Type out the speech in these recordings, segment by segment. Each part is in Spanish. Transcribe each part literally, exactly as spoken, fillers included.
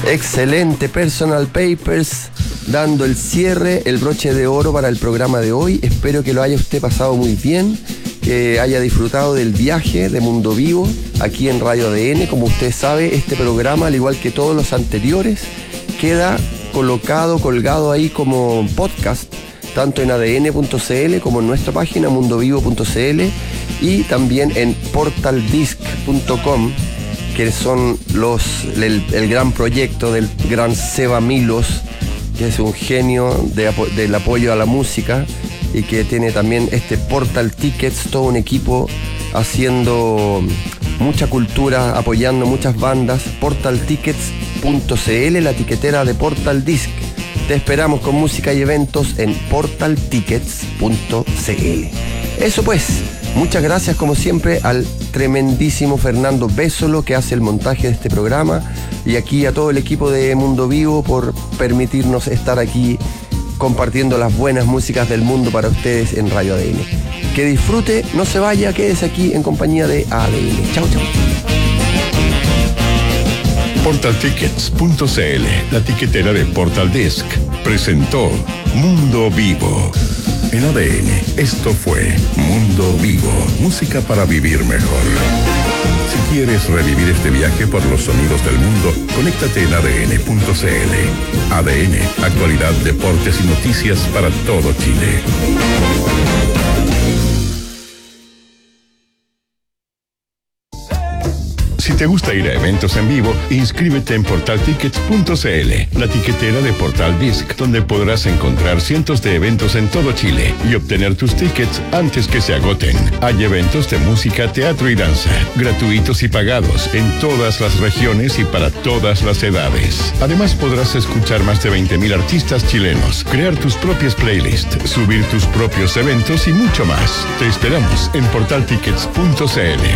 Excelente, Personal Papers, dando el cierre, el broche de oro para el programa de hoy. Espero que lo haya usted pasado muy bien, que haya disfrutado del viaje de Mundo Vivo aquí en Radio A D N. Como usted sabe, este programa, al igual que todos los anteriores, queda colocado, colgado ahí como podcast, tanto en A D N punto C L como en nuestra página mundovivo punto C L y también en portal disc punto com, que son los el, el gran proyecto del gran Seba Milos, que es un genio de, del apoyo a la música y que tiene también este Portal Tickets, todo un equipo haciendo mucha cultura, apoyando muchas bandas. portal tickets punto C L, la tiquetera de Portal Disc. Te esperamos con música y eventos en portal tickets punto C L. Eso pues, muchas gracias como siempre al tremendísimo Fernando Bésolo, que hace el montaje de este programa, y aquí a todo el equipo de Mundo Vivo por permitirnos estar aquí compartiendo las buenas músicas del mundo para ustedes en Radio A D N. Que disfrute, no se vaya, quédese aquí en compañía de A D N. Chau, chau. portal tickets punto C L, la tiquetera de Portal Disc, presentó Mundo Vivo. En A D N, esto fue Mundo Vivo, música para vivir mejor. Si quieres revivir este viaje por los sonidos del mundo, conéctate en A D N punto C L. A D N, actualidad, deportes y noticias para todo Chile. Si te gusta ir a eventos en vivo, inscríbete en portal tickets punto C L, la tiquetera de Portal Disc, donde podrás encontrar cientos de eventos en todo Chile y obtener tus tickets antes que se agoten. Hay eventos de música, teatro y danza, gratuitos y pagados, en todas las regiones y para todas las edades. Además, podrás escuchar más de veinte mil artistas chilenos, crear tus propias playlists, subir tus propios eventos y mucho más. Te esperamos en portal tickets punto C L.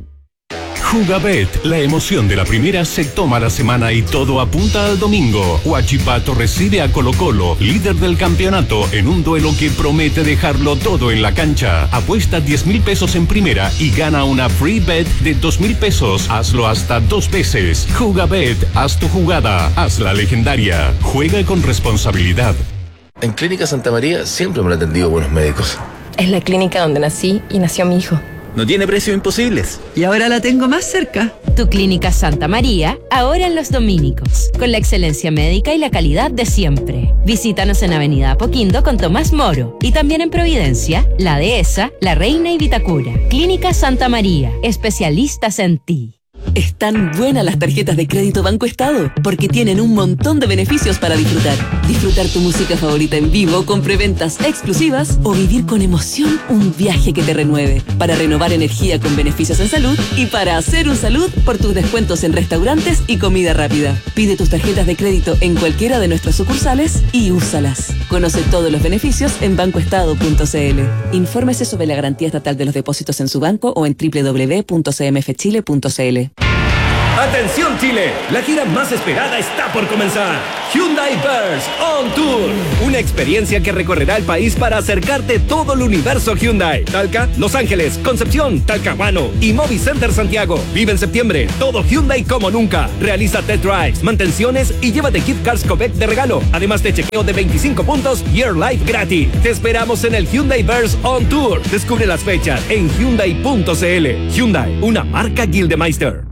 Jugabet, la emoción de la primera se toma la semana y todo apunta al domingo. Huachipato recibe a Colo Colo, líder del campeonato, en un duelo que promete dejarlo todo en la cancha. Apuesta diez mil pesos en primera y gana una free bet de dos mil pesos. Hazlo hasta dos veces. Jugabet, haz tu jugada, hazla legendaria. Juega con responsabilidad. En Clínica Santa María siempre me han atendido buenos médicos. Es la clínica donde nací y nació mi hijo. No tiene precios imposibles. Y ahora la tengo más cerca. Tu Clínica Santa María, ahora en Los Dominicos, con la excelencia médica y la calidad de siempre. Visítanos en Avenida Apoquindo con Tomás Moro y también en Providencia, La Dehesa, La Reina y Vitacura. Clínica Santa María, especialistas en ti. Están buenas las tarjetas de crédito Banco Estado porque tienen un montón de beneficios para disfrutar. Disfrutar tu música favorita en vivo con preventas exclusivas o vivir con emoción un viaje que te renueve. Para renovar energía con beneficios en salud y para hacer un salud por tus descuentos en restaurantes y comida rápida. Pide tus tarjetas de crédito en cualquiera de nuestras sucursales y úsalas. Conoce todos los beneficios en banco estado punto C L. Infórmese sobre la garantía estatal de los depósitos en su banco o en doble u doble u doble u punto c m f chile punto c l. ¡Atención Chile! La gira más esperada está por comenzar. Hyundai Verse On Tour. Una experiencia que recorrerá el país para acercarte todo el universo Hyundai. Talca, Los Ángeles, Concepción, Talcahuano y Movi Center Santiago. Vive en septiembre todo Hyundai como nunca. Realiza test drives, mantenciones y llévate gift cards Covec de regalo. Además de chequeo de veinticinco puntos y Air Life gratis. Te esperamos en el Hyundai Verse On Tour. Descubre las fechas en hyundai punto c l. Hyundai, una marca Gildemeister.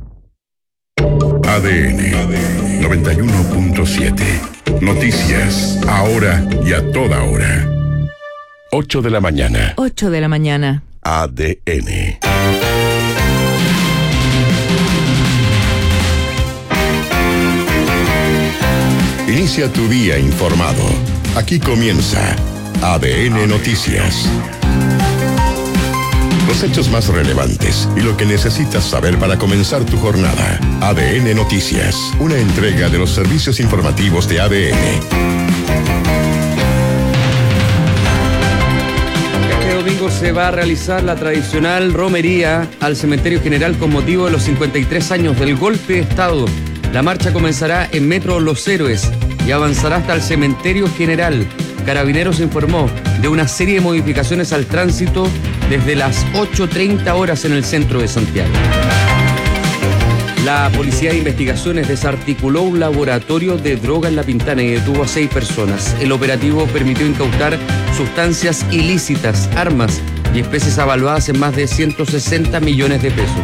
A D N noventa y uno punto siete. Noticias, ahora y a toda hora. ocho de la mañana. ocho de la mañana. A D N. Inicia tu día informado. Aquí comienza A D N Noticias. Los hechos más relevantes y lo que necesitas saber para comenzar tu jornada. A D N Noticias, una entrega de los servicios informativos de A D N. Este domingo se va a realizar la tradicional romería al Cementerio General con motivo de los cincuenta y tres años del golpe de Estado. La marcha comenzará en Metro Los Héroes y avanzará hasta el Cementerio General. Carabineros informó de una serie de modificaciones al tránsito desde las ocho treinta horas en el centro de Santiago. La Policía de Investigaciones desarticuló un laboratorio de droga en La Pintana y detuvo a seis personas. El operativo permitió incautar sustancias ilícitas, armas y especies avaluadas en más de ciento sesenta millones de pesos.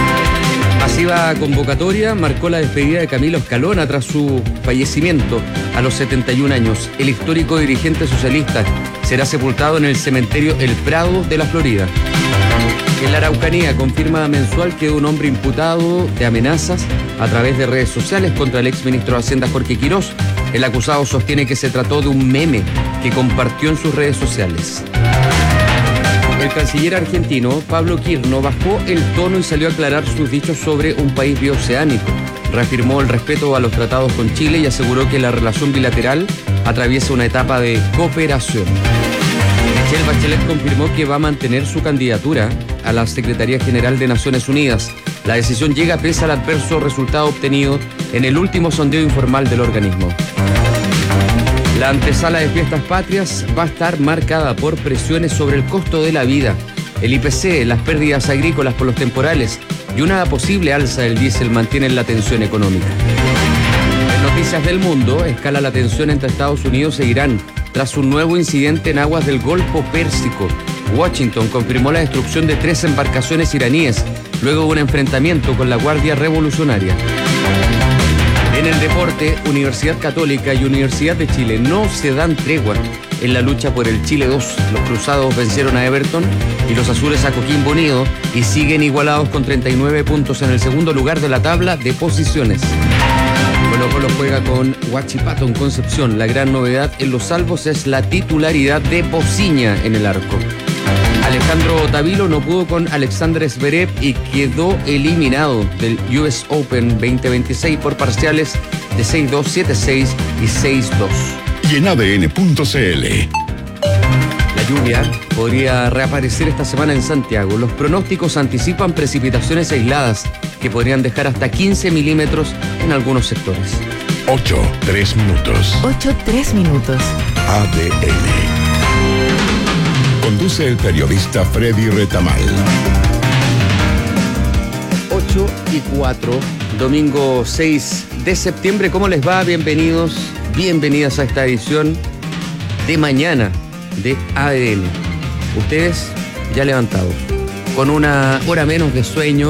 Masiva convocatoria marcó la despedida de Camilo Escalona tras su fallecimiento a los setenta y un años. El histórico dirigente socialista será sepultado en el cementerio El Prado de la Florida. En la Araucanía confirma mensual que un hombre imputado de amenazas a través de redes sociales contra el exministro de Hacienda Jorge Quirós. El acusado sostiene que se trató de un meme que compartió en sus redes sociales. El canciller argentino Pablo Quirno bajó el tono y salió a aclarar sus dichos sobre un país bioceánico. Reafirmó el respeto a los tratados con Chile y aseguró que la relación bilateral atraviesa una etapa de cooperación. Michelle Bachelet confirmó que va a mantener su candidatura a la Secretaría General de Naciones Unidas. La decisión llega pese al adverso resultado obtenido en el último sondeo informal del organismo. La antesala de Fiestas Patrias va a estar marcada por presiones sobre el costo de la vida, el I P C, las pérdidas agrícolas por los temporales y una posible alza del diésel mantienen la tensión económica. En noticias del mundo, escala la tensión entre Estados Unidos e Irán tras un nuevo incidente en aguas del Golfo Pérsico. Washington confirmó la destrucción de tres embarcaciones iraníes luego de un enfrentamiento con la Guardia Revolucionaria. En el deporte, Universidad Católica y Universidad de Chile no se dan tregua en la lucha por el Chile dos. Los cruzados vencieron a Everton y los azules a Coquimbo Unido y siguen igualados con treinta y nueve puntos en el segundo lugar de la tabla de posiciones. Colo Colo juega con Huachipato en Concepción. La gran novedad en los salvos es la titularidad de Pociña en el arco. Alejandro Tavilo no pudo con Alexander Zverev y quedó eliminado del U S Open veinte veintiséis por parciales de seis dos, siete seis y seis dos. Y en A D N punto C L. La lluvia podría reaparecer esta semana en Santiago. Los pronósticos anticipan precipitaciones aisladas que podrían dejar hasta quince milímetros en algunos sectores. ocho, tres minutos. ocho, tres minutos. A D N. Conduce el periodista Freddy Retamal. ocho y cuatro, domingo seis de septiembre. ¿Cómo les va? Bienvenidos, bienvenidas a esta edición de mañana de A D N. Ustedes ya levantados, con una hora menos de sueño.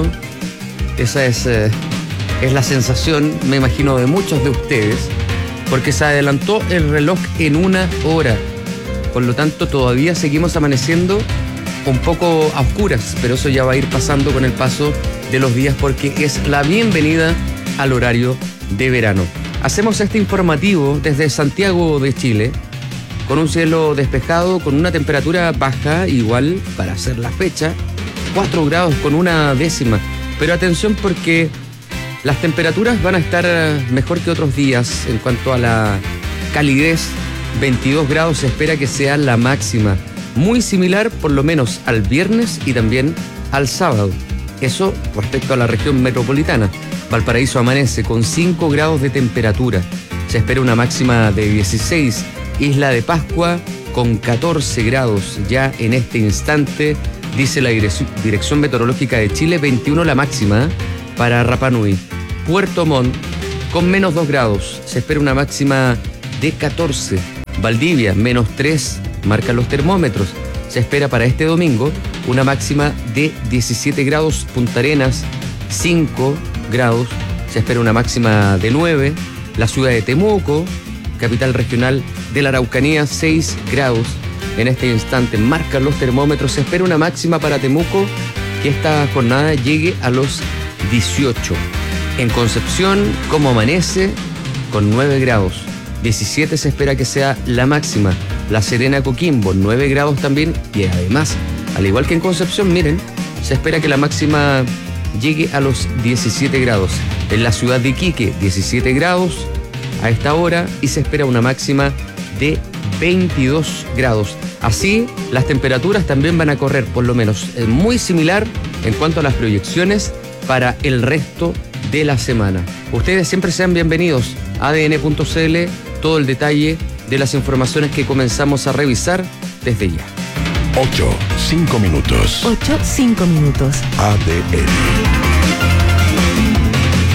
Esa es, eh, es la sensación, me imagino, de muchos de ustedes, porque se adelantó el reloj en una hora. Por lo tanto, todavía seguimos amaneciendo un poco a oscuras, pero eso ya va a ir pasando con el paso de los días porque es la bienvenida al horario de verano. Hacemos este informativo desde Santiago de Chile, con un cielo despejado, con una temperatura baja, igual para hacer la fecha, cuatro grados con una décima. Pero atención porque las temperaturas van a estar mejor que otros días en cuanto a la calidez. veintidós grados se espera que sea la máxima, muy similar por lo menos al viernes y también al sábado. Eso respecto a la región metropolitana. Valparaíso amanece con cinco grados de temperatura, se espera una máxima de dieciséis. Isla de Pascua con catorce grados ya en este instante, dice la Dirección Meteorológica de Chile, veintiuno la máxima para Rapa Nui. Puerto Montt con menos dos grados, se espera una máxima de catorce. Valdivia, menos tres, marcan los termómetros. Se espera para este domingo una máxima de diecisiete grados. Punta Arenas, cinco grados. Se espera una máxima de nueve. La ciudad de Temuco, capital regional de la Araucanía, seis grados. En este instante marcan los termómetros. Se espera una máxima para Temuco que esta jornada llegue a los dieciocho. En Concepción, ¿cómo amanece? Con nueve grados. diecisiete se espera que sea la máxima. La Serena, Coquimbo, nueve grados también. Y además, al igual que en Concepción, miren, se espera que la máxima llegue a los diecisiete grados. En la ciudad de Iquique, diecisiete grados a esta hora y se espera una máxima de veintidós grados. Así, las temperaturas también van a correr, por lo menos eh, muy similar en cuanto a las proyecciones para el resto de la semana. Ustedes siempre sean bienvenidos a A D N punto C L, todo el detalle de las informaciones que comenzamos a revisar desde ya. ocho, cinco minutos. ocho, cinco minutos. A D N.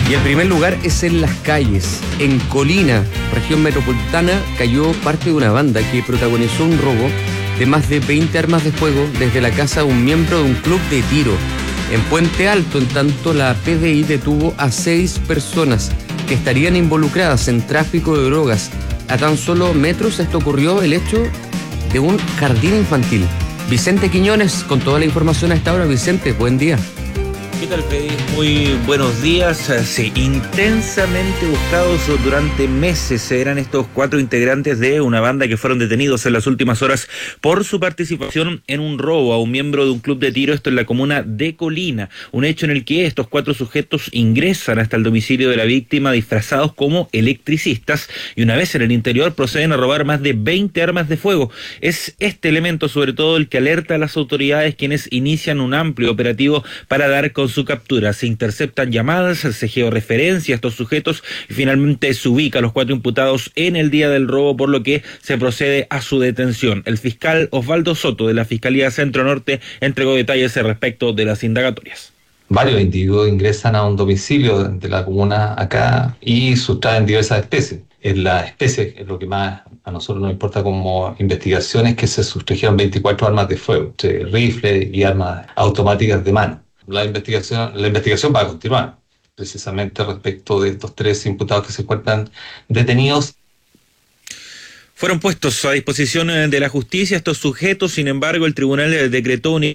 Y el primer lugar es en Las Calles. En Colina, región metropolitana, cayó parte de una banda que protagonizó un robo de más de veinte armas de fuego desde la casa de un miembro de un club de tiro. En Puente Alto, en tanto, la P D I detuvo a seis personas que estarían involucradas en tráfico de drogas. A tan solo metros esto ocurrió el hecho de un jardín infantil. Vicente Quiñones con toda la información a esta hora. Vicente, buen día. ¿Qué tal, Fede? Muy buenos días. Sí, intensamente buscados durante meses eran estos cuatro integrantes de una banda que fueron detenidos en las últimas horas por su participación en un robo a un miembro de un club de tiro, esto en la comuna de Colina. Un hecho en el que estos cuatro sujetos ingresan hasta el domicilio de la víctima disfrazados como electricistas y una vez en el interior proceden a robar más de veinte armas de fuego. Es este elemento sobre todo el que alerta a las autoridades, quienes inician un amplio operativo para dar con su captura. Se interceptan llamadas, se georreferencia a estos sujetos y finalmente se ubica a los cuatro imputados en el día del robo, por lo que se procede a su detención. El fiscal Osvaldo Soto de la Fiscalía Centro Norte entregó detalles respecto de las indagatorias. Varios individuos ingresan a un domicilio de la comuna acá y sustraen diversas especies. En la especie, es lo que más a nosotros nos importa como investigaciones, que se sustrajeron veinticuatro armas de fuego, entre rifles y armas automáticas de mano. La investigación, la investigación va a continuar, precisamente respecto de estos tres imputados que se encuentran detenidos. Fueron puestos a disposición de la justicia estos sujetos, sin embargo, el tribunal decretó un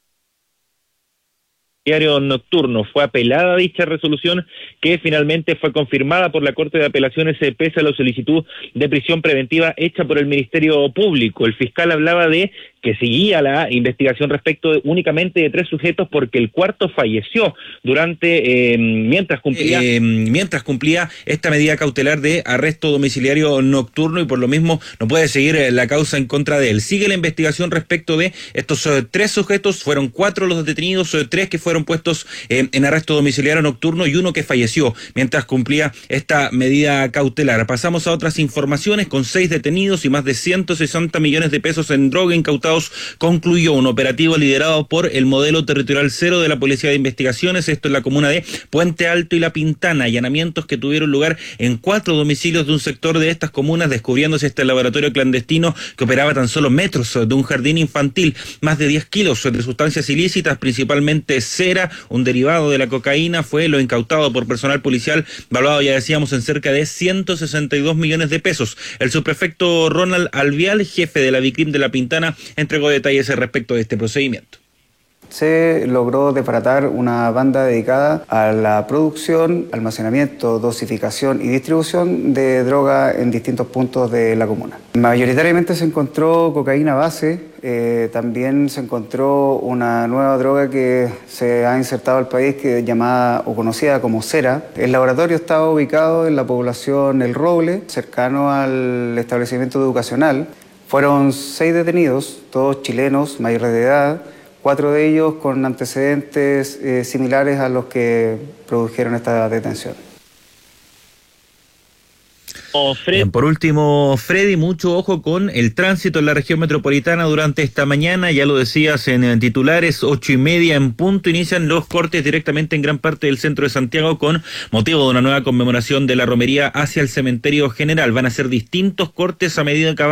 diario nocturno. Fue apelada dicha resolución, que finalmente fue confirmada por la Corte de Apelaciones pese a la solicitud de prisión preventiva hecha por el Ministerio Público. El fiscal hablaba de que seguía la investigación respecto de, únicamente de tres sujetos, porque el cuarto falleció durante eh, mientras cumplía eh, mientras cumplía esta medida cautelar de arresto domiciliario nocturno, y por lo mismo no puede seguir la causa en contra de él. Sigue la investigación respecto de estos eh, tres sujetos. Fueron cuatro los detenidos, eh, tres que fueron puestos eh, en arresto domiciliario nocturno y uno que falleció mientras cumplía esta medida cautelar. Pasamos a otras informaciones. Con seis detenidos y más de ciento sesenta millones de pesos en droga incautados, concluyó un operativo liderado por el modelo territorial cero de la Policía de Investigaciones, esto en la comuna de Puente Alto y La Pintana. Allanamientos que tuvieron lugar en cuatro domicilios de un sector de estas comunas, descubriéndose este laboratorio clandestino que operaba tan solo metros de un jardín infantil. Más de diez kilos de sustancias ilícitas, principalmente cera, un derivado de la cocaína, fue lo incautado por personal policial, valuado, ya decíamos, en cerca de ciento sesenta y dos millones de pesos. El subprefecto Ronald Alvial, jefe de la Vicrim de La Pintana, entregó detalles respecto de este procedimiento. Se logró desbaratar una banda dedicada a la producción, almacenamiento, dosificación y distribución de droga en distintos puntos de la comuna. Mayoritariamente se encontró cocaína base, eh, también se encontró una nueva droga que se ha insertado al país, que es llamada o conocida como cera. El laboratorio estaba ubicado en la población El Roble, cercano al establecimiento educacional. Fueron seis detenidos, todos chilenos, mayores de edad, cuatro de ellos con antecedentes eh, similares a los que produjeron esta detención. Oh, Bien, por último, Freddy, mucho ojo con el tránsito en la región metropolitana durante esta mañana. Ya lo decías en, en titulares, ocho y media en punto, inician los cortes directamente en gran parte del centro de Santiago con motivo de una nueva conmemoración de la romería hacia el cementerio general. Van a ser distintos cortes a medida que